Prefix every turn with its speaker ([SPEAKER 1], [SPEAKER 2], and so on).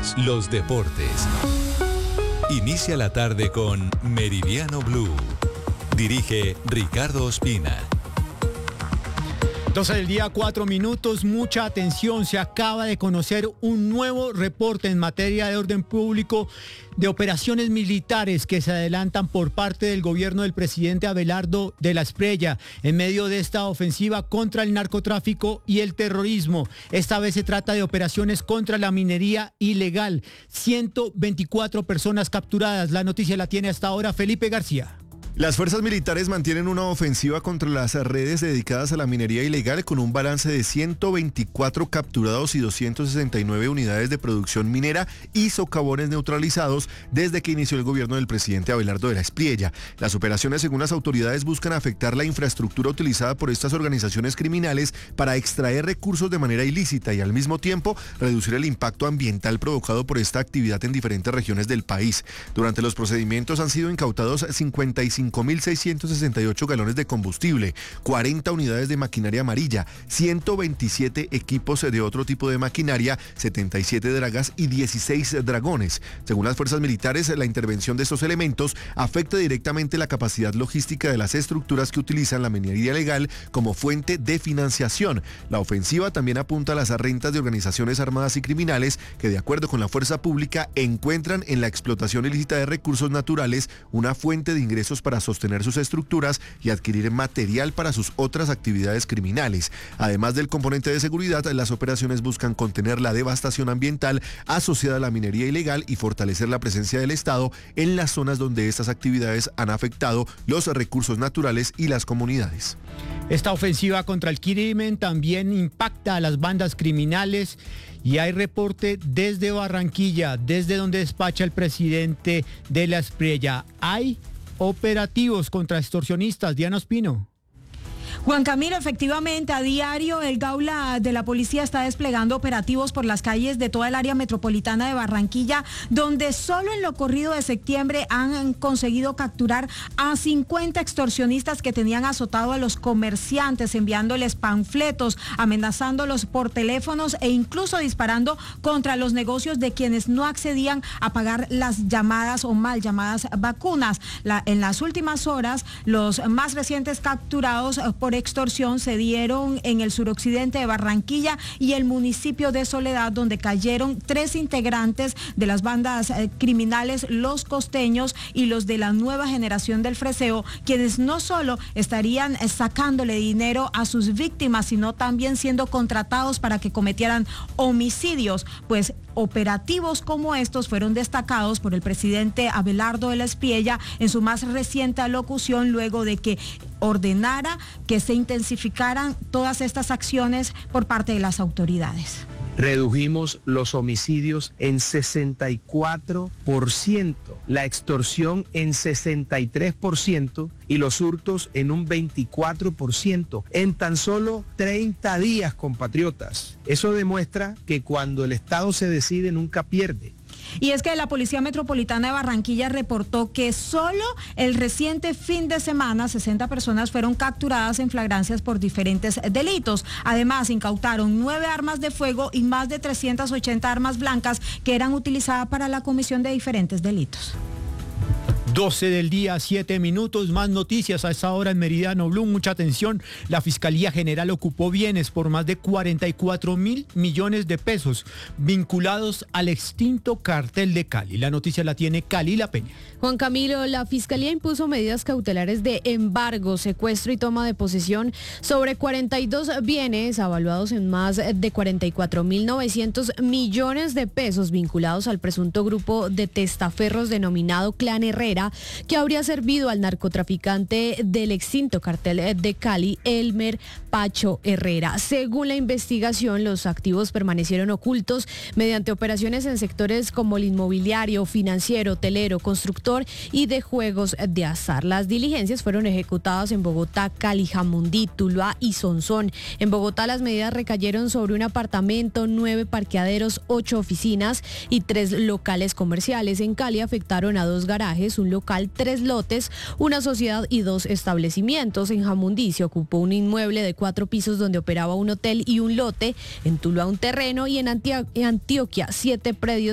[SPEAKER 1] los deportes. Inicia la tarde con Meridiano Blue. Dirige Ricardo Ospina.
[SPEAKER 2] 12 del día, 4 minutos. Mucha atención. Se acaba de conocer un nuevo reporte en materia de orden público de operaciones militares que se adelantan por parte del gobierno del presidente Abelardo de la Espriella en medio de esta ofensiva contra el narcotráfico y el terrorismo. Esta vez se trata de operaciones contra la minería ilegal. 124 personas capturadas. La noticia la tiene hasta ahora Felipe García.
[SPEAKER 3] Las fuerzas militares mantienen una ofensiva contra las redes dedicadas a la minería ilegal con un balance de 124 capturados y 269 unidades de producción minera y socavones neutralizados desde que inició el gobierno del presidente Abelardo de la Espriella. Las operaciones, según las autoridades, buscan afectar la infraestructura utilizada por estas organizaciones criminales para extraer recursos de manera ilícita y al mismo tiempo reducir el impacto ambiental provocado por esta actividad en diferentes regiones del país. Durante los procedimientos han sido incautados 55.668 galones de combustible, 40 unidades de maquinaria amarilla, 127 equipos de otro tipo de maquinaria, 77 dragas y 16 dragones. Según las fuerzas militares, la intervención de estos elementos afecta directamente la capacidad logística de las estructuras que utilizan la minería ilegal como fuente de financiación. La ofensiva también apunta a las rentas de organizaciones armadas y criminales que, de acuerdo con la fuerza pública, encuentran en la explotación ilícita de recursos naturales una fuente de ingresos para sostener sus estructuras y adquirir material para sus otras actividades criminales. Además del componente de seguridad, las operaciones buscan contener la devastación ambiental asociada a la minería ilegal y fortalecer la presencia del Estado en las zonas donde estas actividades han afectado los recursos naturales y las comunidades.
[SPEAKER 2] Esta ofensiva contra el crimen también impacta a las bandas criminales y hay reporte desde Barranquilla, desde donde despacha el presidente de la Espriella. Hay operativos contra extorsionistas. Diana Ospino.
[SPEAKER 4] Juan Camilo, efectivamente, a diario el Gaula de la policía está desplegando operativos por las calles de toda el área metropolitana de Barranquilla, donde solo en lo corrido de septiembre han conseguido capturar a 50 extorsionistas que tenían azotado a los comerciantes, enviándoles panfletos, amenazándolos por teléfonos e incluso disparando contra los negocios de quienes no accedían a pagar las llamadas o mal llamadas vacunas. En las últimas horas, los más recientes capturados por extorsión se dieron en el suroccidente de Barranquilla y el municipio de Soledad, donde cayeron 3 integrantes de las bandas criminales Los Costeños y los de la nueva generación del freseo, quienes no solo estarían sacándole dinero a sus víctimas, sino también siendo contratados para que cometieran homicidios. Pues operativos como estos fueron destacados por el presidente Abelardo de la Espriella en su más reciente alocución, luego de que ordenara que se intensificaran todas estas acciones por parte de las autoridades.
[SPEAKER 5] Redujimos los homicidios en 64%, la extorsión en 63% y los hurtos en un 24%, en tan solo 30 días, compatriotas. Eso demuestra que cuando el Estado se decide nunca pierde.
[SPEAKER 4] Y es que la Policía Metropolitana de Barranquilla reportó que solo el reciente fin de semana 60 personas fueron capturadas en flagrancias por diferentes delitos. Además, incautaron 9 armas de fuego y más de 380 armas blancas que eran utilizadas para la comisión de diferentes delitos.
[SPEAKER 2] 12 del día, 7 minutos, más noticias a esta hora en Meridiano Blue. Mucha atención, la Fiscalía General ocupó bienes por más de 44.000 millones de pesos vinculados al extinto Cartel de Cali. La noticia la tiene Kalila Peña.
[SPEAKER 6] Juan Camilo, la Fiscalía impuso medidas cautelares de embargo, secuestro y toma de posesión sobre 42 bienes avaluados en más de 44.900 millones de pesos vinculados al presunto grupo de testaferros denominado Clan Herrera, que habría servido al narcotraficante del extinto Cartel de Cali, Elmer Pacho Herrera. Según la investigación, los activos permanecieron ocultos mediante operaciones en sectores como el inmobiliario, financiero, hotelero, constructor y de juegos de azar. Las diligencias fueron ejecutadas en Bogotá, Cali, Jamundí, Tuluá y Sonsón. En Bogotá las medidas recayeron sobre un apartamento, 9 parqueaderos, 8 oficinas y 3 locales comerciales. En Cali afectaron a 2 garajes, un local, 3 lotes, una sociedad y 2 establecimientos. En Jamundí se ocupó un inmueble de 4 pisos donde operaba un hotel y un lote. En Tuluá un terreno y en Antioquia 7 predios